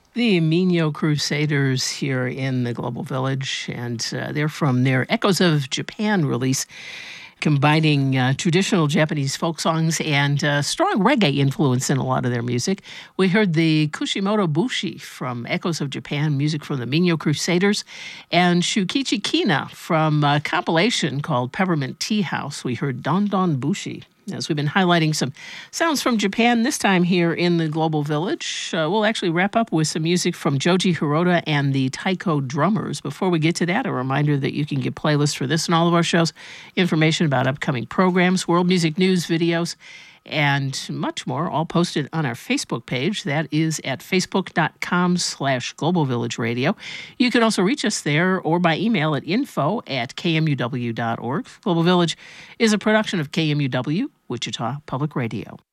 The Minyo Crusaders here in the Global Village, and they're from their Echoes of Japan release, combining traditional Japanese folk songs and strong reggae influence in a lot of their music. We heard the Kushimoto Bushi from Echoes of Japan, music from the Minyo Crusaders, and Shukichi Kina from a compilation called Peppermint Tea House. We heard Don Don Bushi. As we've been highlighting some sounds from Japan, this time here in the Global Village, we'll actually wrap up with some music from Joji Hirota and the Taiko Drummers. Before we get to that, a reminder that you can get playlists for this and all of our shows, information about upcoming programs, world music news, videos, and much more, all posted on our Facebook page. That is at facebook.com/Global Village Radio. You can also reach us there or by email at info@kmuw.org. Global Village is a production of KMUW, Wichita Public Radio.